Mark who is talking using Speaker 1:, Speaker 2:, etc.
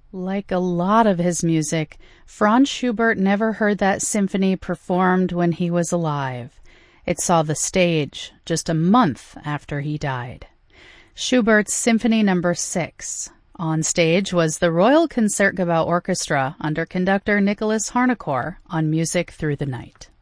Speaker 1: Like a lot of his music, Franz Schubert never heard that symphony performed when he was alive. It saw the stage just a month after he died. Schubert's Symphony No. 6. On stage was the Royal Concertgebouw Orchestra under conductor Nicholas Harnoncourt on Music Through the Night.